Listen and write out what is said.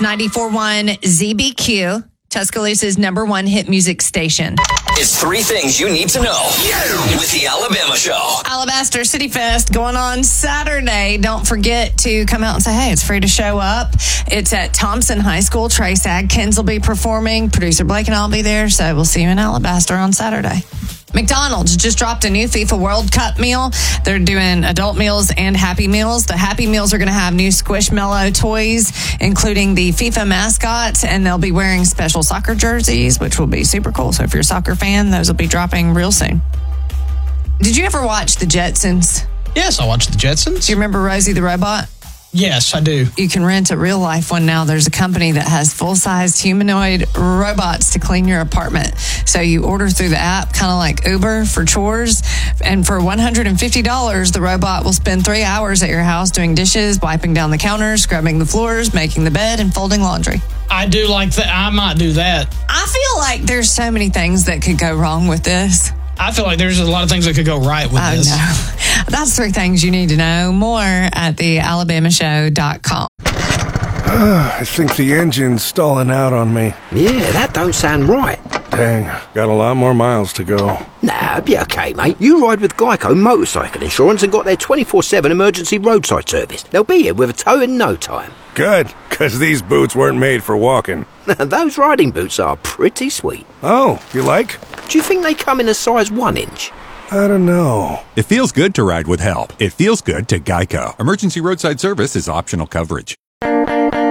94.1 ZBQ, Tuscaloosa's #1 hit music station. It's 3 things you need to know with the Alabama Show. Alabaster City Fest going on Saturday. Don't forget to come out and say, hey, it's free to show up. It's at Thompson High School. Trace Adkins will be performing. Producer Blake and I'll be there. So we'll see you in Alabaster on Saturday. McDonald's just dropped a new FIFA World Cup meal. They're doing adult meals and Happy Meals. The Happy Meals are going to have new Squishmallow toys, including the FIFA mascots, and they'll be wearing special soccer jerseys, which will be super cool. So if you're a soccer fan, those will be dropping real soon. Did you ever watch The Jetsons? Yes, I watched The Jetsons. Do you remember Rosie the Robot? Yes, I do. You can rent a real life one now. There's a company that has full-sized humanoid robots to clean your apartment. So you order through the app, kind of like Uber for chores. And for $150, the robot will spend 3 hours at your house doing dishes, wiping down the counters, scrubbing the floors, making the bed, and folding laundry. I do like that. I might do that. I feel like there's so many things that could go wrong with this. I feel like there's a lot of things that could go right with this. No. That's 3 things you need to know. More at thealabamashow.com. I think the engine's stalling out on me. Yeah, that don't sound right. Dang, got a lot more miles to go. Nah, be okay, mate. You ride with Geico Motorcycle Insurance and got their 24/7 emergency roadside service. They'll be here with a tow in no time. Good, because these boots weren't made for walking. Those riding boots are pretty sweet. Oh, you like? Do you think they come in a size 1 inch? I don't know. It feels good to ride with help. It feels good to Geico. Emergency roadside service is optional coverage.